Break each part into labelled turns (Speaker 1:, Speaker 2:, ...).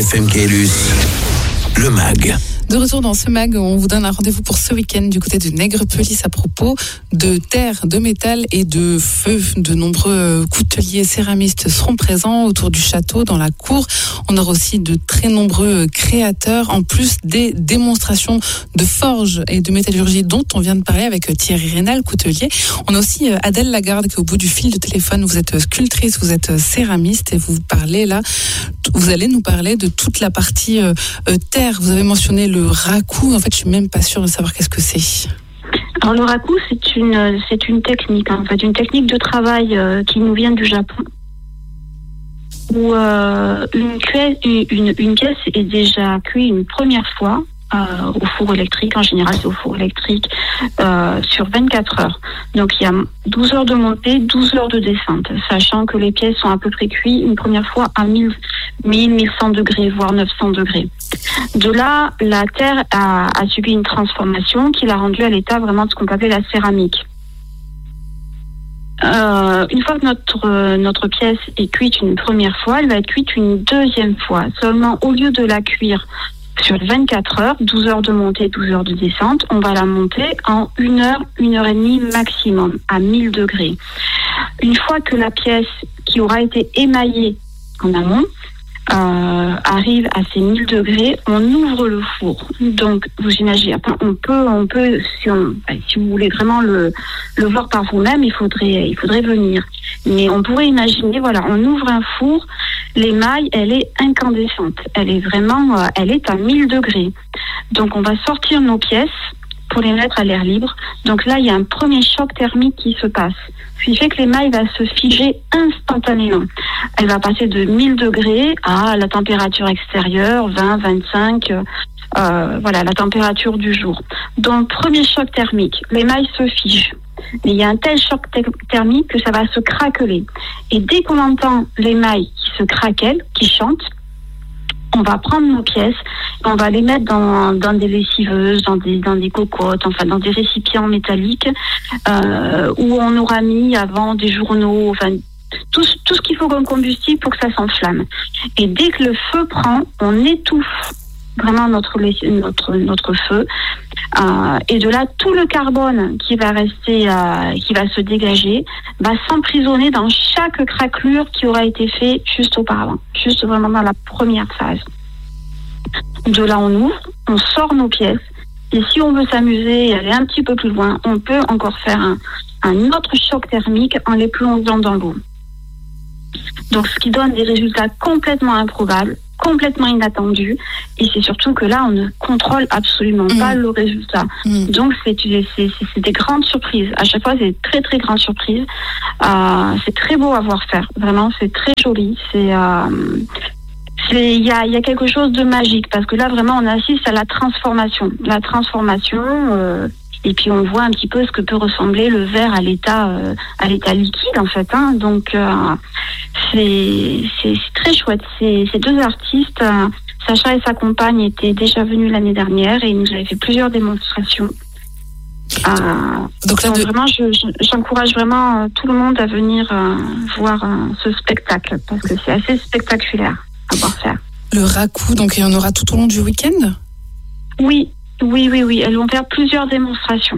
Speaker 1: FM Caylus, le MAG.
Speaker 2: De retour dans ce MAG, on vous donne un rendez-vous pour ce week-end du côté de Nègrepelisse à propos de terre, de métal et de feu. De nombreux couteliers céramistes seront présents autour du château, dans la cour. On aura aussi de très nombreux créateurs, en plus des démonstrations de forge et de métallurgie dont on vient de parler avec Thierry Rénal, coutelier. On a aussi Adèle Lagarde qui est au bout du fil de téléphone. Vous êtes sculptrice, vous êtes céramiste et vous allez nous parler de toute la partie terre. Vous avez mentionné le raku. En fait, je suis même pas sûre de savoir qu'est-ce que c'est.
Speaker 3: Alors le raku, c'est une technique, en fait, une technique de travail qui nous vient du Japon, où une pièce est déjà cuite une première fois au four électrique. En général, c'est au four électrique sur 24 heures. Donc il y a 12 heures de montée, 12 heures de descente, sachant que les pièces sont à peu près cuites une première fois à 1100 degrés, voire 900 degrés. De là, la terre a subi une transformation qui l'a rendue à l'état vraiment de ce qu'on appelle la céramique. Une fois que notre pièce est cuite une première fois, elle va être cuite une deuxième fois. Seulement, au lieu de la cuire sur 24 heures, 12 heures de montée, 12 heures de descente, on va la monter en 1 heure, 1 heure et demie maximum, à 1000 degrés. Une fois que la pièce qui aura été émaillée en amont arrive à ces 1000 degrés, on ouvre le four. Donc, vous imaginez, on peut, si vous voulez vraiment le voir par vous-même, il faudrait venir. Mais on pourrait imaginer, voilà, on ouvre un four, l'émail, elle est incandescente. Elle est à 1000 degrés. Donc, on va sortir nos pièces pour les mettre à l'air libre. Donc là, il y a un premier choc thermique qui se passe. Ce qui fait que l'émail va se figer instantanément. Elle va passer de 1000 degrés à la température extérieure, 20, 25, voilà, la température du jour. Donc, premier choc thermique, l'émail se fige. Mais il y a un tel choc thermique que ça va se craqueler. Et dès qu'on entend l'émail qui se craquelle, qui chante, on va prendre nos pièces, on va les mettre dans des lessiveuses, dans des cocottes, enfin dans des récipients métalliques où on aura mis avant des journaux, enfin tout ce qu'il faut comme combustible pour que ça s'enflamme. Et dès que le feu prend, on étouffe vraiment notre feu. Et de là, tout le carbone qui va rester, qui va se dégager, va s'emprisonner dans chaque craquelure qui aura été fait juste auparavant, juste vraiment dans la première phase. De là, on ouvre, on sort nos pièces, et si on veut s'amuser et aller un petit peu plus loin, on peut encore faire un autre choc thermique en les plongeant dans l'eau. Donc, ce qui donne des résultats complètement improbables, complètement inattendus, et c'est surtout que là, on ne contrôle absolument pas le résultat. Donc, c'est des grandes surprises. À chaque fois, c'est des très, très grandes surprises. C'est très beau à voir faire. Vraiment, c'est très joli. Il y a quelque chose de magique, parce que là, vraiment, on assiste à la transformation. Et puis on voit un petit peu ce que peut ressembler le verre à l'état liquide, en fait. Donc c'est très chouette. Ces deux artistes, Sacha et sa compagne, étaient déjà venus l'année dernière et ils nous avaient fait plusieurs démonstrations. Donc vraiment, j'encourage vraiment tout le monde à venir voir ce spectacle, parce que c'est assez spectaculaire à voir faire.
Speaker 2: Le raku, donc il y en aura tout au long du week-end ?
Speaker 3: Oui. Elles vont faire plusieurs démonstrations.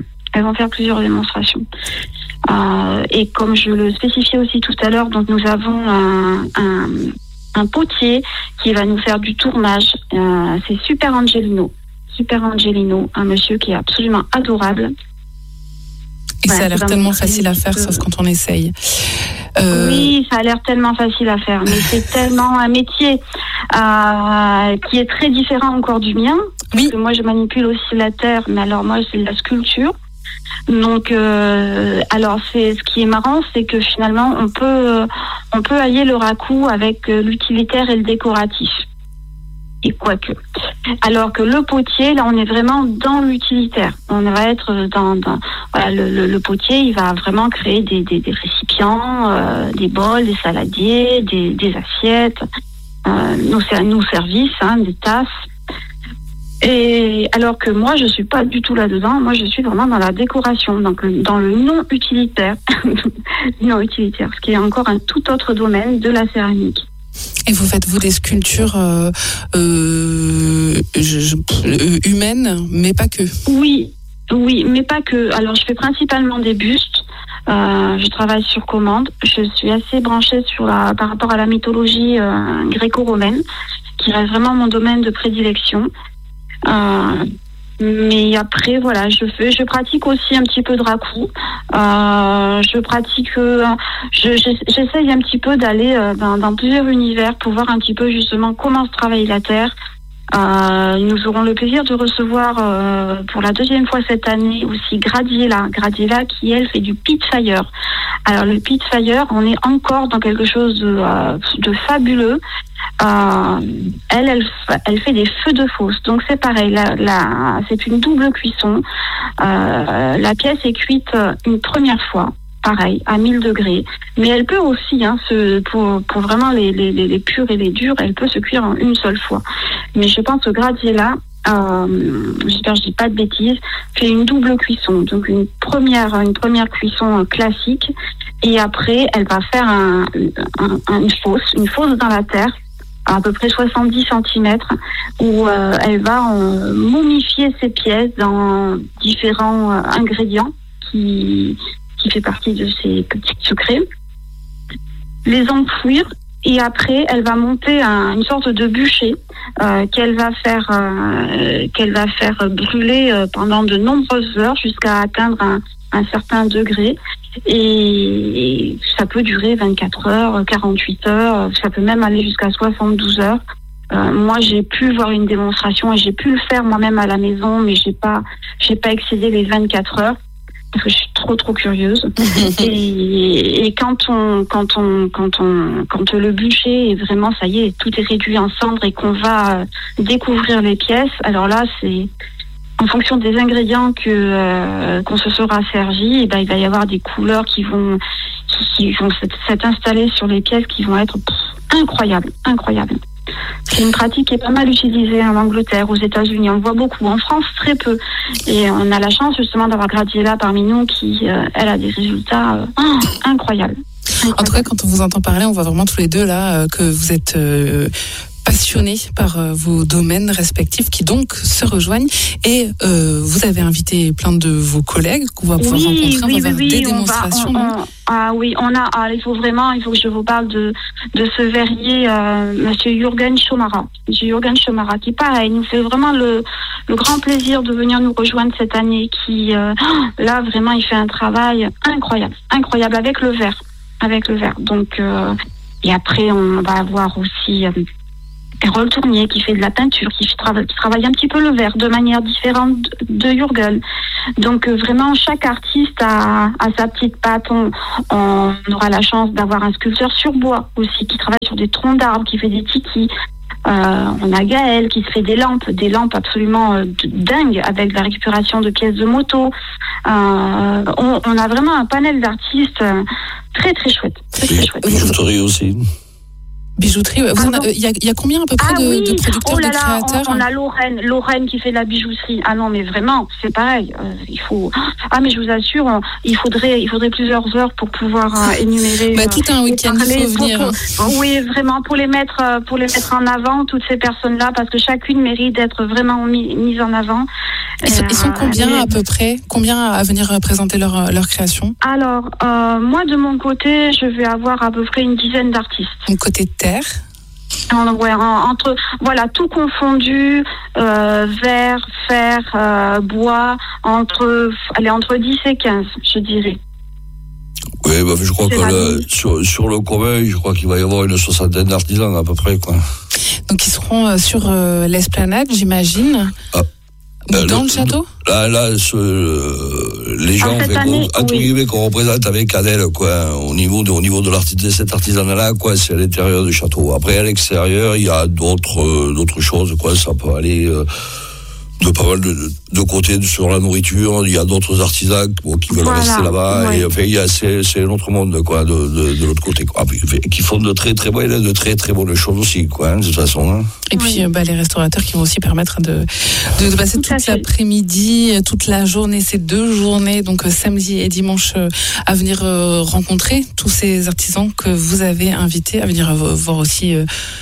Speaker 3: Et comme je le spécifiais aussi tout à l'heure, donc nous avons un potier qui va nous faire du tournage. C'est Super Angelino, un monsieur qui est absolument adorable.
Speaker 2: Et ça a l'air tellement facile à faire, sauf quand on essaye.
Speaker 3: Oui, ça a l'air tellement facile à faire, mais c'est tellement un métier qui est très différent encore du mien. Oui. Parce que moi, je manipule aussi la terre, mais alors moi, c'est de la sculpture. Donc, alors ce qui est marrant, c'est que finalement, on peut allier le raku avec l'utilitaire et le décoratif. Et quoique. Alors que le potier, là, on est vraiment dans l'utilitaire. On va être voilà, le potier, il va vraiment créer des récipients, des bols, des saladiers, des assiettes, nos services, des tasses. Et alors que moi, je suis pas du tout là-dedans. Moi, je suis vraiment dans la décoration, donc dans le non utilitaire, ce qui est encore un tout autre domaine de la céramique.
Speaker 2: Et vous faites, vous, des sculptures humaines, mais pas que? Oui,
Speaker 3: mais pas que. Alors, je fais principalement des bustes. Je travaille sur commande. Je suis assez branchée par rapport à la mythologie gréco-romaine, qui reste vraiment mon domaine de prédilection. Mais après, voilà, je pratique aussi un petit peu de raku. J'essaye un petit peu d'aller dans plusieurs univers pour voir un petit peu justement comment se travaille la terre. Nous aurons le plaisir de recevoir pour la deuxième fois cette année aussi Gradiela qui elle fait du pit fire. Alors le pit fire, on est encore dans quelque chose de fabuleux. Elle fait des feux de fosse, donc c'est pareil. C'est une double cuisson. La pièce est cuite une première fois, pareil, à 1000 degrés. Mais elle peut aussi, pour vraiment les purs et les durs, elle peut se cuire en une seule fois. Mais je pense que Gradiela, j'espère que je dis pas de bêtises, fait une double cuisson. Donc une première cuisson classique, et après elle va faire une fosse dans la terre, à peu près 70 cm, où elle va momifier ses pièces dans différents ingrédients qui fait partie de ses petits secrets, les enfouir, et après elle va monter une sorte de bûcher qu'elle va faire brûler pendant de nombreuses heures jusqu'à atteindre un certain degré, et ça peut durer 24 heures, 48 heures, ça peut même aller jusqu'à 72 heures. Moi, j'ai pu voir une démonstration et j'ai pu le faire moi-même à la maison, mais j'ai pas excédé les 24 heures parce que je suis trop curieuse. et quand le bûcher est vraiment, ça y est, tout est réduit en cendres et qu'on va découvrir les pièces, alors là, c'est en fonction des ingrédients qu'on se sera servi, et ben il va y avoir des couleurs qui vont s'être installées sur les pièces, qui vont être incroyables. C'est une pratique qui est pas mal utilisée en Angleterre, aux États-Unis. On le voit beaucoup. En France, très peu. Et on a la chance justement d'avoir Gradiela parmi nous qui, elle, a des résultats incroyables.
Speaker 2: En tout cas, quand on vous entend parler, on voit vraiment tous les deux là que vous êtes passionnés par vos domaines respectifs qui donc se rejoignent, et vous avez invité plein de vos collègues qu'on va pouvoir rencontrer, on va faire des démonstrations. Il faut que je vous parle de ce verrier, monsieur Jürgen Schomara, qui pareil nous fait vraiment le grand plaisir de venir nous rejoindre cette année, qui là vraiment il fait un travail incroyable avec le verre. Donc et après on va avoir aussi Errol Tournier qui fait de la peinture, qui travaille un petit peu le verre de manière différente de Jürgen. Donc vraiment chaque artiste a sa petite patte. On aura la chance d'avoir un sculpteur sur bois aussi qui travaille sur des troncs d'arbres, qui fait des tikis. On a Gaël qui se fait des lampes absolument dingues avec la récupération de pièces de moto. On a vraiment un panel d'artistes très chouette.
Speaker 1: Bijouterie aussi.
Speaker 2: Bijouterie, il y a combien à peu près de producteurs, de créateurs?
Speaker 3: On a Lorraine qui fait de la bijouterie. Ah non, mais vraiment, c'est pareil. Il faut. Ah, mais je vous assure, il faudrait plusieurs heures pour pouvoir énumérer.
Speaker 2: Tout un week-end, il faut venir.
Speaker 3: Oui, vraiment, pour les mettre en avant, toutes ces personnes-là, parce que chacune mérite d'être vraiment mise en avant.
Speaker 2: Ils sont combien à peu près? Combien à venir présenter leur création?
Speaker 3: Alors, moi de mon côté, je vais avoir à peu près une dizaine d'artistes.
Speaker 2: Donc côté terre.
Speaker 3: Entre tout confondu, verre, fer, bois, entre 10 et 15, je dirais.
Speaker 1: Oui, je crois que sur le commun, je crois qu'il va y avoir une 60aine d'artisans à peu près, quoi.
Speaker 2: Donc ils seront sur l'esplanade, j'imagine. Dans le château?
Speaker 1: Là, les gens qu'on représente avec Adèle, quoi, au niveau de cet artisanat-là, quoi, c'est à l'intérieur du château. Après, à l'extérieur, il y a d'autres choses, quoi. Ça peut aller de pas mal de côté sur la nourriture. Il y a d'autres artisans qui veulent rester là-bas. Ouais. Et enfin, c'est l'autre monde, quoi, de l'autre côté, quoi. Qui font de très très bonnes choses aussi, quoi, de toute façon. Hein.
Speaker 2: Et puis les restaurateurs qui vont aussi permettre de passer toute l'après-midi, toute la journée, ces 2 journées, donc samedi et dimanche, à venir rencontrer tous ces artisans que vous avez invités, à venir voir aussi.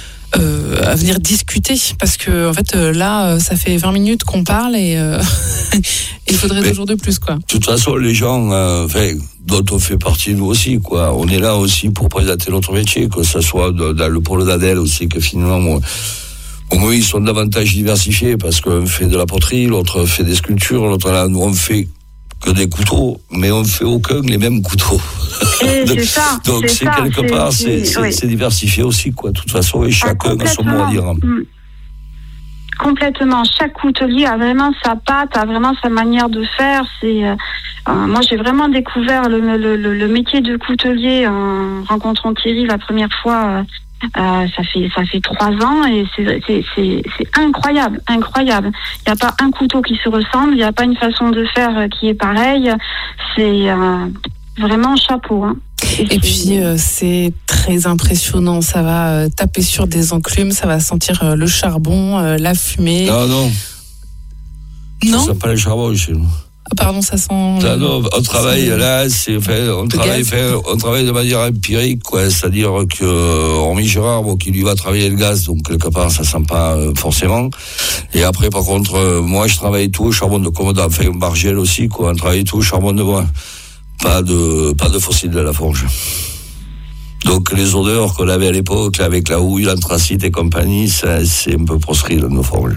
Speaker 2: À venir discuter, parce que en fait là ça fait 20 minutes qu'on parle et il faudrait 2 jours de plus, quoi.
Speaker 1: De toute façon, les gens dont on fait partie, nous aussi, quoi, on est là aussi pour présenter notre métier, que ce soit dans le pôle d'Adèle aussi, que finalement au moins ils sont davantage diversifiés, parce qu'un fait de la poterie, l'autre fait des sculptures, l'autre là, nous on fait que des couteaux, mais on ne fait aucun les mêmes couteaux.
Speaker 3: C'est ça.
Speaker 1: Donc c'est quelque part, c'est diversifié aussi, quoi. De toute façon, et chacun a son mot à dire.
Speaker 3: Complètement. Chaque coutelier a vraiment sa patte, a vraiment sa manière de faire. Moi, j'ai vraiment découvert le métier de coutelier en rencontrant Thierry la première fois. Ça fait 3 ans et c'est incroyable. Il n'y a pas un couteau qui se ressemble, il n'y a pas une façon de faire qui est pareille. C'est vraiment chapeau. Hein.
Speaker 2: Et puis c'est très impressionnant. Ça va taper sur des enclumes, ça va sentir le charbon, la fumée.
Speaker 1: Non. Ça sent pas le charbon chez nous.
Speaker 2: Pardon, ça sent.
Speaker 1: Non, on travaille là, on travaille de manière empirique, quoi. C'est-à-dire que, hormis Gérard, qui lui va travailler le gaz, donc quelque part, ça sent pas forcément. Et après, par contre, moi, je travaille tout au charbon de Commoda, Margel aussi, quoi. On travaille tout au charbon de bois. Pas de fossile de la forge. Donc, les odeurs qu'on avait à l'époque, là, avec la houille, l'anthracite et compagnie, ça, c'est un peu proscrit dans nos forges.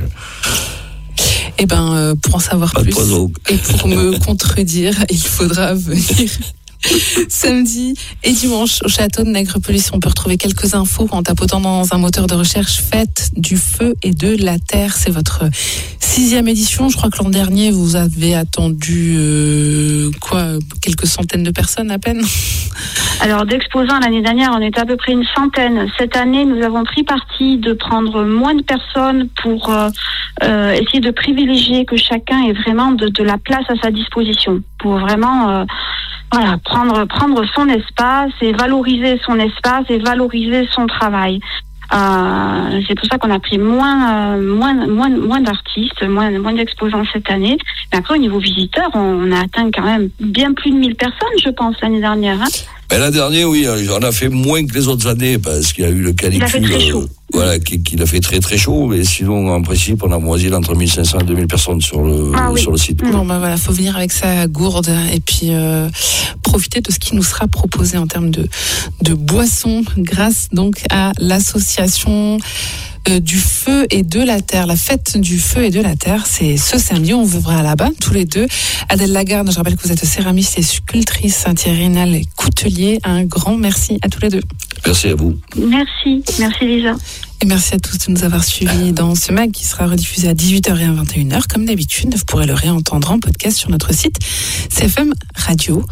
Speaker 2: Eh ben, pour en savoir plus et pour me contredire, il faudra venir samedi et dimanche au château de Nègrepelisse. On peut retrouver quelques infos en tapotant dans un moteur de recherche. Fête du feu et de la terre. C'est votre 6e édition. Je crois que l'an dernier, vous avez attendu quelques centaines de personnes à peine.
Speaker 3: Alors, d'exposants l'année dernière, on était à peu près une centaine. Cette année, nous avons pris parti de prendre moins de personnes pour essayer de privilégier que chacun ait vraiment de la place à sa disposition. Pour vraiment prendre son espace et valoriser son espace et valoriser son travail. C'est pour ça qu'on a pris moins d'artistes, moins d'exposants cette année. Mais après, au niveau visiteurs, on a atteint quand même bien plus de 1000 personnes, je pense, l'année dernière. Hein.
Speaker 1: Ben, l'année dernière, oui, on a fait moins que les autres années, parce qu'il y a eu le canicule. Qui a fait très très chaud, mais sinon, en principe, on a moisi entre 1500 et 2000 personnes sur le site.
Speaker 2: Bon, faut venir avec sa gourde et puis profiter de ce qui nous sera proposé en termes de boissons, grâce donc à l'association du feu et de la terre. La fête du feu et de la terre, c'est ce samedi. On vous verra là-bas, tous les deux. Adèle Lagarde, je rappelle que vous êtes céramiste et sculptrice, Thierry Rénal et coutelier. Un grand merci à tous les deux.
Speaker 1: Merci à vous.
Speaker 3: Merci Lisa.
Speaker 2: Et merci à tous de nous avoir suivis dans ce mag qui sera rediffusé à 18h et à 21h. Comme d'habitude, vous pourrez le réentendre en podcast sur notre site cfmradio.fr.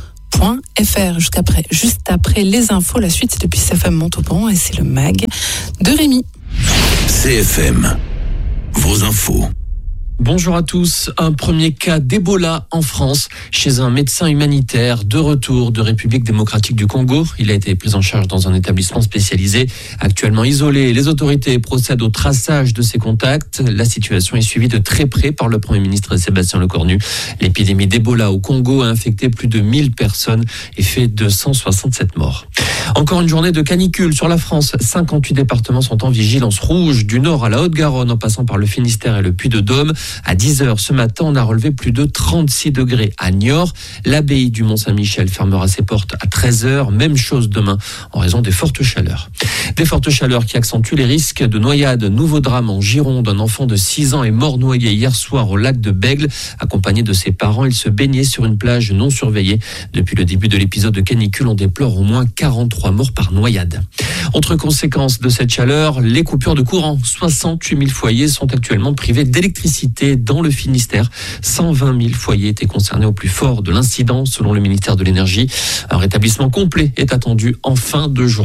Speaker 2: Juste après les infos, la suite c'est depuis CFM Montauban et c'est le mag de Rémi.
Speaker 4: CFM, vos infos.
Speaker 5: Bonjour à tous. Un premier cas d'Ebola en France chez un médecin humanitaire de retour de République démocratique du Congo. Il a été pris en charge dans un établissement spécialisé. Actuellement isolé, les autorités procèdent au traçage de ses contacts. La situation est suivie de très près par le Premier ministre Sébastien Lecornu. L'épidémie d'Ebola au Congo a infecté plus de 1000 personnes et fait 267 morts. Encore une journée de canicule sur la France. 58 départements sont en vigilance rouge, du Nord à la Haute-Garonne en passant par le Finistère et le Puy-de-Dôme. À 10h ce matin, on a relevé plus de 36 degrés à Niort. L'abbaye du Mont-Saint-Michel fermera ses portes à 13h. Même chose demain en raison des fortes chaleurs. Des fortes chaleurs qui accentuent les risques de noyade. Nouveau drame en Gironde. Un enfant de 6 ans est mort noyé hier soir au lac de Bègle. Accompagné de ses parents, il se baignait sur une plage non surveillée. Depuis le début de l'épisode de canicule, on déplore au moins 43 morts par noyade. Autre conséquence de cette chaleur, les coupures de courant. 68 000 foyers sont actuellement privés d'électricité dans le Finistère. 120 000 foyers étaient concernés au plus fort de l'incident, selon le ministère de l'Énergie. Un rétablissement complet est attendu en fin de journée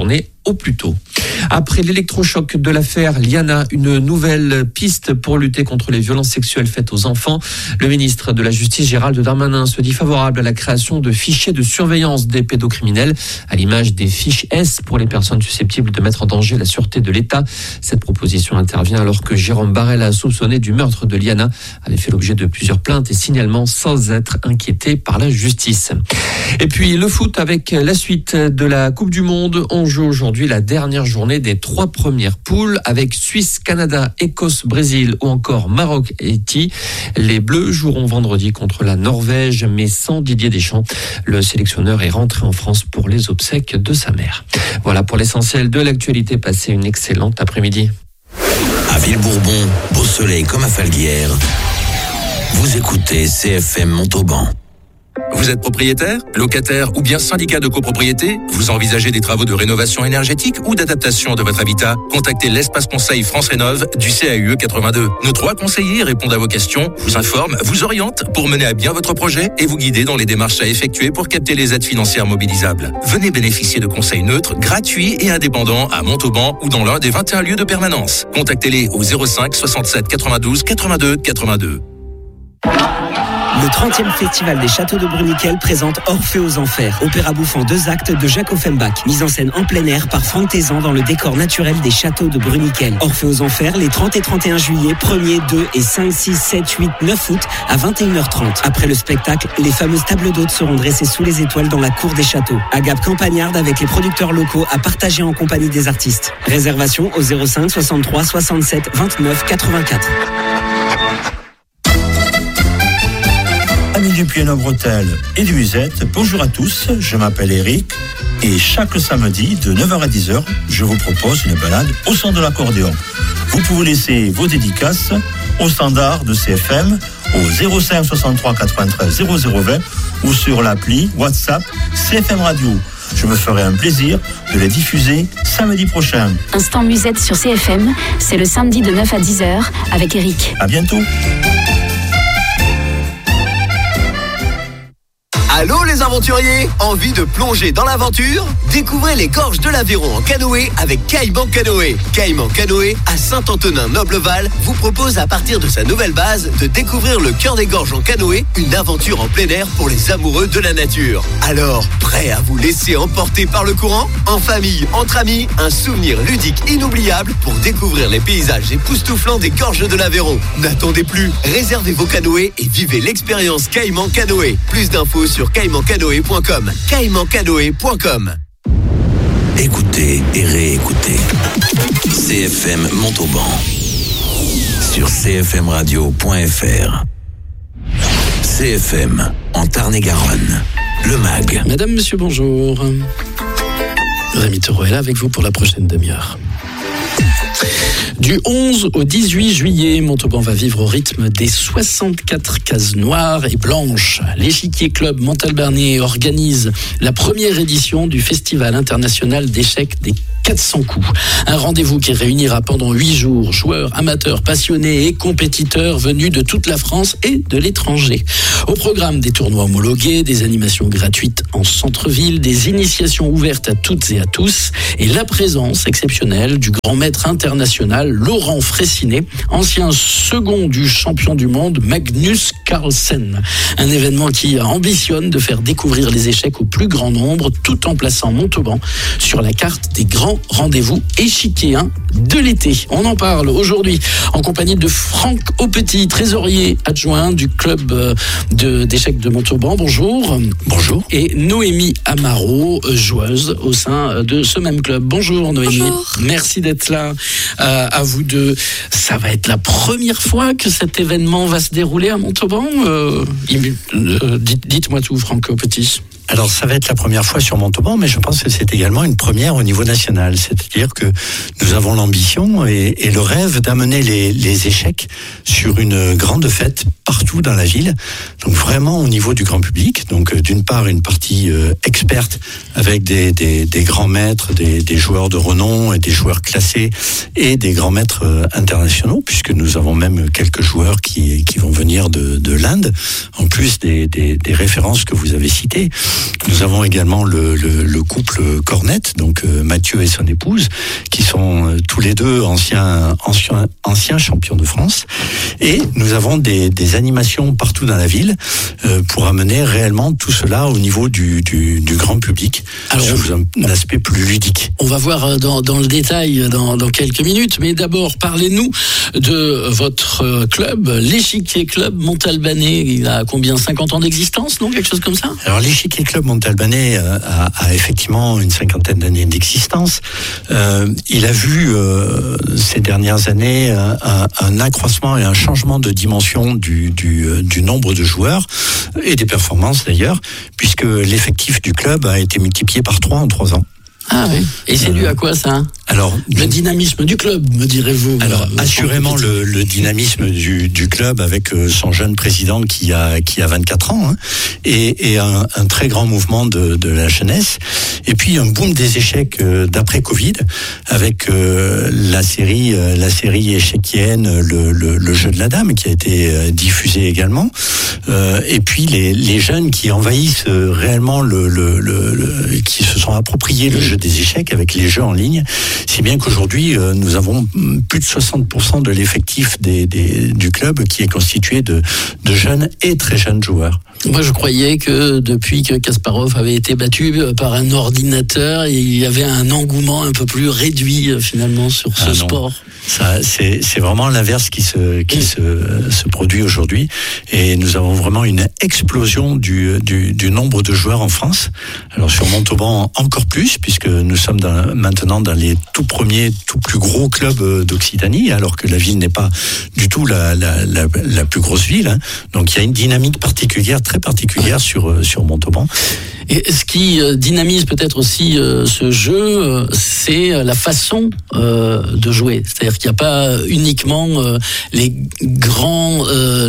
Speaker 5: au plus tôt. Après l'électrochoc de l'affaire Liana, une nouvelle piste pour lutter contre les violences sexuelles faites aux enfants. Le ministre de la Justice, Gérald Darmanin, se dit favorable à la création de fichiers de surveillance des pédocriminels, à l'image des fiches S pour les personnes susceptibles de mettre en danger la sûreté de l'État. Cette proposition intervient alors que Jérôme Barella, soupçonné du meurtre de Liana, avait fait l'objet de plusieurs plaintes et signalements sans être inquiété par la justice. Et puis le foot avec la suite de la Coupe du Monde. On joue aujourd'hui la dernière journée des 3 premières poules avec Suisse, Canada, Écosse, Brésil ou encore Maroc et Haïti. Les Bleus joueront vendredi contre la Norvège, mais sans Didier Deschamps. Le sélectionneur est rentré en France pour les obsèques de sa mère. Voilà pour l'essentiel de l'actualité. Passez une excellente après-midi.
Speaker 4: À Villebourbon, beau soleil comme à Falguière, vous écoutez CFM Montauban.
Speaker 6: Vous êtes propriétaire, locataire ou bien syndicat de copropriété? Vous envisagez des travaux de rénovation énergétique ou d'adaptation de votre habitat? Contactez l'espace conseil France Rénov du CAUE 82. Nos 3 conseillers répondent à vos questions, vous informent, vous orientent pour mener à bien votre projet et vous guider dans les démarches à effectuer pour capter les aides financières mobilisables. Venez bénéficier de conseils neutres, gratuits et indépendants à Montauban ou dans l'un des 21 lieux de permanence. Contactez-les au 05 67 92 82 82.
Speaker 7: Le 30e Festival des Châteaux de Bruniquel présente Orphée aux Enfers, opéra bouffant 2 actes de Jacques Offenbach, mise en scène en plein air par Franck Tézan dans le décor naturel des Châteaux de Bruniquel. Orphée aux Enfers les 30 et 31 juillet, 1er, 2 et 5, 6, 7, 8, 9 août à 21h30. Après le spectacle, les fameuses tables d'hôtes seront dressées sous les étoiles dans la cour des châteaux. Agape campagnarde avec les producteurs locaux à partager en compagnie des artistes. Réservation au 05 63 67 29 84.
Speaker 8: Amis du Piano-Bretelle et du Musette, bonjour à tous, je m'appelle Eric et chaque samedi de 9h à 10h, je vous propose une balade au son de l'accordéon. Vous pouvez laisser vos dédicaces au standard de CFM au 05 63 93 0020 ou sur l'appli WhatsApp CFM Radio. Je me ferai un plaisir de les diffuser samedi prochain.
Speaker 9: Instant Musette sur CFM, c'est le samedi de 9 à 10h avec Eric.
Speaker 8: À bientôt.
Speaker 10: Allô les aventuriers, envie de plonger dans l'aventure? Découvrez les gorges de l'Aveyron en canoë avec Caïman Canoë. Caïman Canoë à Saint-Antonin-Nobleval vous propose à partir de sa nouvelle base de découvrir le cœur des gorges en canoë, une aventure en plein air pour les amoureux de la nature. Alors, prêt à vous laisser emporter par le courant? En famille, entre amis, un souvenir ludique inoubliable pour découvrir les paysages époustouflants des gorges de l'Aveyron. N'attendez plus, réservez vos canoës et vivez l'expérience Caïman Canoë. Plus d'infos sur caimancanoë.com. caimancanoë.com.
Speaker 4: Écoutez et réécoutez CFM Montauban sur cfmradio.fr. CFM en Tarn-et-Garonne. Le MAG.
Speaker 11: Madame, monsieur, bonjour. Rémi Taureau est là avec vous pour la prochaine demi-heure. Du 11 au 18 juillet, Montauban va vivre au rythme des 64 cases noires et blanches. L'Échiquier Club Montalbernier organise la première édition du Festival international d'échecs des 400 coups. Un rendez-vous qui réunira pendant 8 jours joueurs, amateurs, passionnés et compétiteurs venus de toute la France et de l'étranger. Au programme, des tournois homologués, des animations gratuites en centre-ville, des initiations ouvertes à toutes et à tous et la présence exceptionnelle du grand maître international Laurent Fraissinet, ancien second du champion du monde Magnus Carlsen. Un événement qui ambitionne de faire découvrir les échecs au plus grand nombre tout en plaçant Montauban sur la carte des grands rendez-vous échiquiens de l'été. On en parle aujourd'hui en compagnie de Franck Aupetit, trésorier adjoint du club d'échecs de Montauban. Bonjour.
Speaker 12: Bonjour.
Speaker 11: Et Noémie Amaro, joueuse au sein de ce même club. Bonjour Noémie.
Speaker 2: Bonjour.
Speaker 11: Merci d'être là. À vous deux. Ça va être la première fois que cet événement va se dérouler à Montauban. Dites-moi tout, Franck Aupetit.
Speaker 12: Alors, ça va être la première fois sur Montauban, mais je pense que c'est également une première au niveau national. C'est-à-dire que nous avons l'ambition et le rêve d'amener les échecs sur une grande fête partout dans la ville. Donc, vraiment au niveau du grand public. Donc, d'une part, une partie experte avec des grands maîtres, des joueurs de renom et des joueurs classés et des grands maîtres internationaux, puisque nous avons même quelques joueurs qui vont venir de l'Inde, en plus des références que vous avez citées. Nous avons également le couple Cornette, donc Mathieu et son épouse, qui sont tous les deux anciens champions de France. Et nous avons des animations partout dans la ville pour amener réellement tout cela au niveau du grand public, sous un aspect plus ludique.
Speaker 11: On va voir dans le détail dans quelques minutes, mais d'abord parlez-nous de votre club, l'Échiquier Club Montalbanais. Il a combien, 50 ans d'existence, non, quelque chose comme ça? Alors
Speaker 12: l'Échiquier Club Montalbanais a effectivement une cinquantaine d'années d'existence. Il a vu ces dernières années un accroissement et un changement de dimension du nombre de joueurs et des performances d'ailleurs, puisque l'effectif du club a été multiplié par 3 en 3 ans.
Speaker 11: Ah oui. Et c'est dû à quoi ça? Alors, le dynamisme du club, me direz-vous?
Speaker 12: Alors, assurément le dynamisme du club avec son jeune président qui a 24 ans, hein, et un très grand mouvement de la jeunesse. Et puis un boom des échecs d'après Covid avec la série échiquienne, le jeu de la dame qui a été diffusé également. Et puis les jeunes qui envahissent réellement qui se sont appropriés le jeu des échecs avec les jeux en ligne, si bien qu'aujourd'hui nous avons plus de 60% de l'effectif du club qui est constitué de jeunes et très jeunes joueurs.
Speaker 11: Moi, je croyais que depuis que Kasparov avait été battu par un ordinateur, il y avait un engouement un peu plus réduit finalement sur ce sport.
Speaker 12: Ça, c'est vraiment l'inverse qui se produit aujourd'hui, et nous avons vraiment une explosion du nombre de joueurs en France. Alors sur Montauban encore plus, puisque nous sommes maintenant dans les tout plus gros clubs d'Occitanie, alors que la ville n'est pas du tout la plus grosse ville, hein. Donc il y a une dynamique très particulière sur Montauban.
Speaker 11: Et ce qui dynamise peut-être aussi ce jeu, c'est la façon de jouer. C'est-à-dire qu'il n'y a pas uniquement les grands,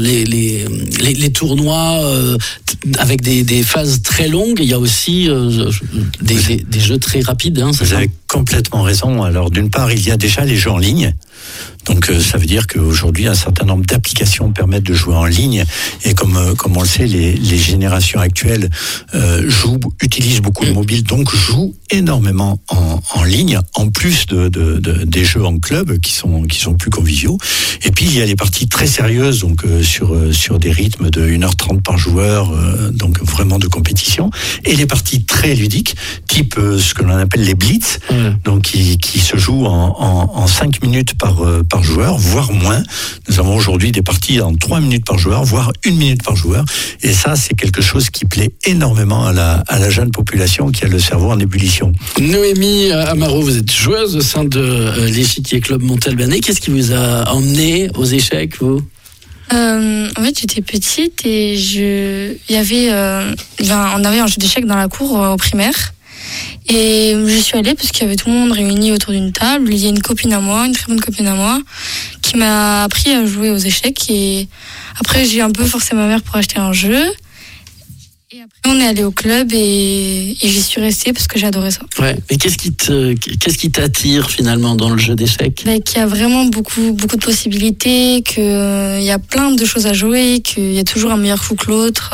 Speaker 11: les tournois avec des phases très longues. Il y a aussi des jeux très rapides. Hein,
Speaker 12: vous avez complètement raison. Alors d'une part, il y a déjà les jeux en ligne. Donc ça veut dire qu'aujourd'hui un certain nombre d'applications permettent de jouer en ligne, et comme on le sait, les générations actuelles utilisent beaucoup de mobile, donc jouent énormément en ligne, en plus des jeux en club qui sont plus conviviaux. Et puis il y a les parties très sérieuses, donc sur des rythmes de 1h30 par joueur, donc vraiment de compétition, et les parties très ludiques, type ce que l'on appelle les blitz, donc qui se jouent en 5 minutes par joueur, voire moins. Nous avons aujourd'hui des parties en 3 minutes par joueur, voire 1 minute par joueur. Et ça, c'est quelque chose qui plaît énormément à la jeune population qui a le cerveau en ébullition.
Speaker 11: Noémie Amaro, vous êtes joueuse au sein de l'Échiquier Club Montalbanais. Qu'est-ce qui vous a emmené aux échecs, vous?
Speaker 13: En fait, j'étais petite et on avait un jeu d'échecs dans la cour au primaire. Et je suis allée parce qu'il y avait tout le monde réuni autour d'une table. Il y a une copine à moi, une très bonne copine à moi, qui m'a appris à jouer aux échecs. Et après, j'ai un peu forcé ma mère pour acheter un jeu. Et après, on est allé au club et j'y suis restée parce que j'adorais ça.
Speaker 11: Ouais. Mais qu'est-ce qui t'attire finalement dans le jeu d'échecs?
Speaker 13: Qu'il y a vraiment beaucoup de possibilités, qu'il y a plein de choses à jouer, qu'il y a toujours un meilleur coup que l'autre.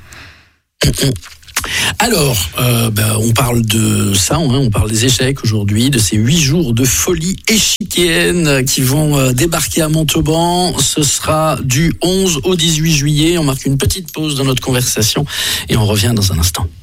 Speaker 11: Alors, on parle de ça, on parle des échecs aujourd'hui, de ces 8 jours de folie échiquienne qui vont débarquer à Montauban. Ce sera du 11 au 18 juillet. On marque une petite pause dans notre conversation et on revient dans un instant.